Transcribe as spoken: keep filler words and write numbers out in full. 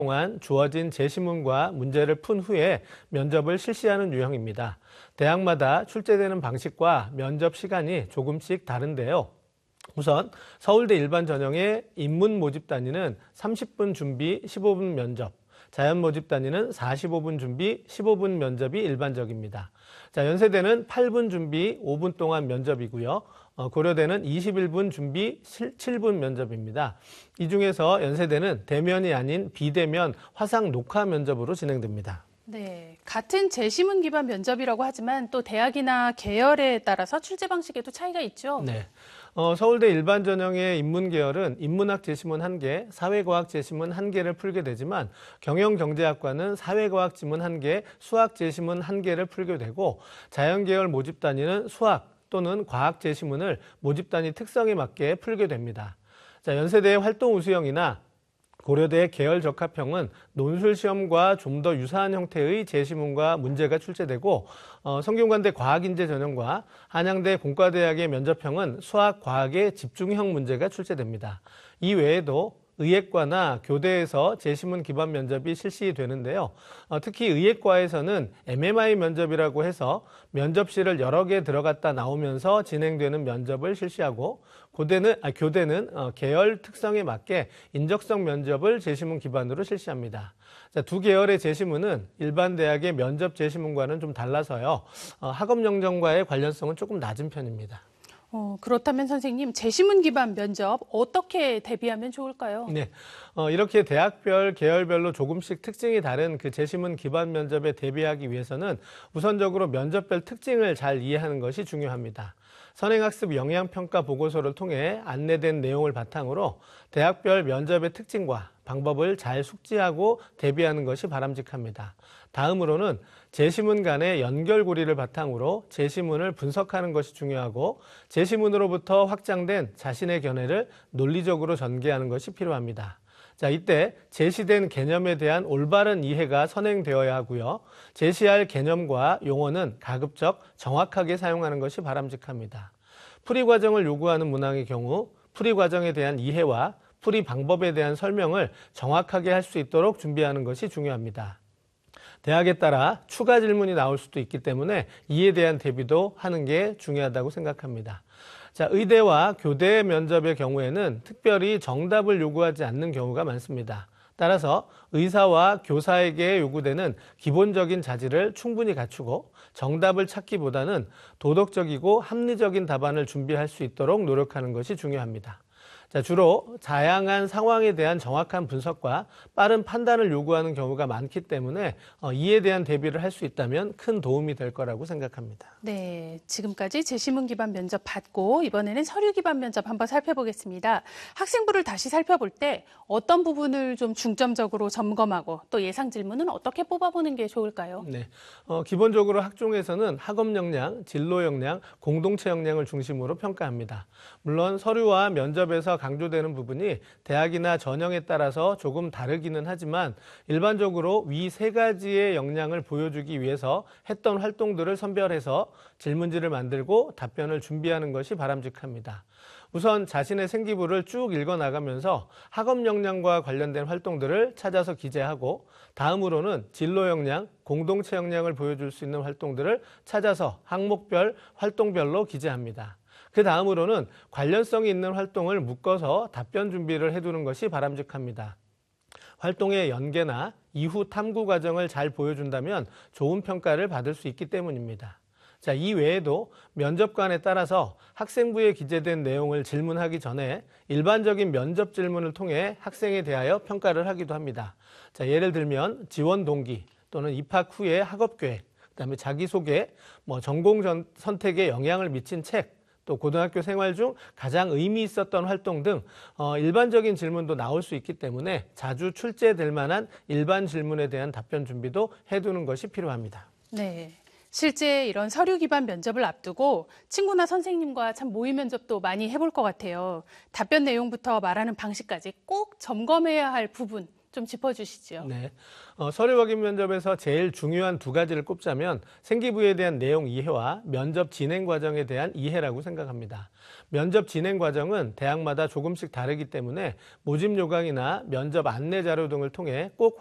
동안 주어진 제시문과 문제를 푼 후에 면접을 실시하는 유형입니다. 대학마다 출제되는 방식과 면접 시간이 조금씩 다른데요. 우선 서울대 일반 전형의 인문 모집 단위는 삼십 분 준비, 십오 분 면접, 자연 모집 단위는 사십오 분 준비, 십오 분 면접이 일반적입니다. 자, 연세대는 팔 분 준비, 오 분 동안 면접이고요. 어, 고려대는 이십일 분 준비, 칠 분 면접입니다. 이 중에서 연세대는 대면이 아닌 비대면 화상 녹화 면접으로 진행됩니다. 네, 같은 제시문 기반 면접이라고 하지만 또 대학이나 계열에 따라서 출제 방식에도 차이가 있죠? 네. 어, 서울대 일반 전형의 인문 계열은 인문학 제시문 한 개, 사회과학 제시문 한 개를 풀게 되지만 경영경제학과는 사회과학 지문 한 개, 수학 제시문 한 개를 풀게 되고 자연 계열 모집 단위는 수학 또는 과학 제시문을 모집 단위 특성에 맞게 풀게 됩니다. 자, 연세대의 활동 우수형이나 고려대 계열 적합형은 논술 시험과 좀 더 유사한 형태의 제시문과 문제가 출제되고 어, 성균관대 과학인재 전형과 한양대 공과대학의 면접형은 수학, 과학의 집중형 문제가 출제됩니다. 이 외에도 의예과나 교대에서 제시문 기반 면접이 실시되는데요. 어, 특히 의예과에서는 엠엠아이 면접이라고 해서 면접실을 여러 개 들어갔다 나오면서 진행되는 면접을 실시하고 고대는, 아, 교대는 어, 계열 특성에 맞게 인적성 면접을 제시문 기반으로 실시합니다. 자, 두 계열의 제시문은 일반 대학의 면접 제시문과는 좀 달라서요. 어, 학업영정과의 관련성은 조금 낮은 편입니다. 어, 그렇다면 선생님, 제시문 기반 면접 어떻게 대비하면 좋을까요? 네, 어, 이렇게 대학별, 계열별로 조금씩 특징이 다른 그 제시문 기반 면접에 대비하기 위해서는 우선적으로 면접별 특징을 잘 이해하는 것이 중요합니다. 선행학습 영향평가 보고서를 통해 안내된 내용을 바탕으로 대학별 면접의 특징과 방법을 잘 숙지하고 대비하는 것이 바람직합니다. 다음으로는 제시문 간의 연결고리를 바탕으로 제시문을 분석하는 것이 중요하고 제시문으로부터 확장된 자신의 견해를 논리적으로 전개하는 것이 필요합니다. 자, 이때 제시된 개념에 대한 올바른 이해가 선행되어야 하고요. 제시할 개념과 용어는 가급적 정확하게 사용하는 것이 바람직합니다. 풀이 과정을 요구하는 문항의 경우 풀이 과정에 대한 이해와 풀이 방법에 대한 설명을 정확하게 할 수 있도록 준비하는 것이 중요합니다. 대학에 따라 추가 질문이 나올 수도 있기 때문에 이에 대한 대비도 하는 게 중요하다고 생각합니다. 자, 의대와 교대 면접의 경우에는 특별히 정답을 요구하지 않는 경우가 많습니다. 따라서 의사와 교사에게 요구되는 기본적인 자질을 충분히 갖추고 정답을 찾기보다는 도덕적이고 합리적인 답안을 준비할 수 있도록 노력하는 것이 중요합니다. 자, 주로 다양한 상황에 대한 정확한 분석과 빠른 판단을 요구하는 경우가 많기 때문에 어, 이에 대한 대비를 할 수 있다면 큰 도움이 될 거라고 생각합니다. 네, 지금까지 제시문 기반 면접 받고 이번에는 서류 기반 면접 한번 살펴보겠습니다. 학생부를 다시 살펴볼 때 어떤 부분을 좀 중점적으로 점검하고 또 예상 질문은 어떻게 뽑아보는 게 좋을까요? 네, 어, 기본적으로 학종에서는 학업 역량, 진로 역량, 공동체 역량을 중심으로 평가합니다. 물론 서류와 면접에서 강조되는 부분이 대학이나 전형에 따라서 조금 다르기는 하지만 일반적으로 위 세 가지의 역량을 보여주기 위해서 했던 활동들을 선별해서 질문지를 만들고 답변을 준비하는 것이 바람직합니다. 우선 자신의 생기부를 쭉 읽어나가면서 학업 역량과 관련된 활동들을 찾아서 기재하고 다음으로는 진로 역량, 공동체 역량을 보여줄 수 있는 활동들을 찾아서 항목별, 활동별로 기재합니다. 그 다음으로는 관련성이 있는 활동을 묶어서 답변 준비를 해두는 것이 바람직합니다. 활동의 연계나 이후 탐구 과정을 잘 보여준다면 좋은 평가를 받을 수 있기 때문입니다. 자, 이 외에도 면접관에 따라서 학생부에 기재된 내용을 질문하기 전에 일반적인 면접 질문을 통해 학생에 대하여 평가를 하기도 합니다. 자, 예를 들면 지원 동기 또는 입학 후의 학업 계획, 그다음에 자기소개, 뭐 전공 전, 선택에 영향을 미친 책, 또 고등학교 생활 중 가장 의미 있었던 활동 등 어, 일반적인 질문도 나올 수 있기 때문에 자주 출제될 만한 일반 질문에 대한 답변 준비도 해두는 것이 필요합니다. 네. 실제 이런 서류 기반 면접을 앞두고 친구나 선생님과 참 모의 면접도 많이 해볼 것 같아요. 답변 내용부터 말하는 방식까지 꼭 점검해야 할 부분 좀 짚어주시죠. 네. 어, 서류 확인 면접에서 제일 중요한 두 가지를 꼽자면 생기부에 대한 내용 이해와 면접 진행 과정에 대한 이해라고 생각합니다. 면접 진행 과정은 대학마다 조금씩 다르기 때문에 모집 요강이나 면접 안내 자료 등을 통해 꼭